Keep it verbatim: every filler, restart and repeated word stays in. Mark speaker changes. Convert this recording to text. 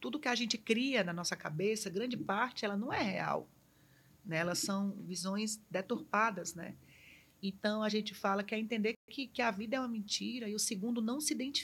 Speaker 1: tudo que a gente cria na nossa cabeça, grande parte, ela não é real, né? Elas são visões deturpadas, né? Então, a gente fala que é entender que, que a vida é uma mentira e o segundo não se identifica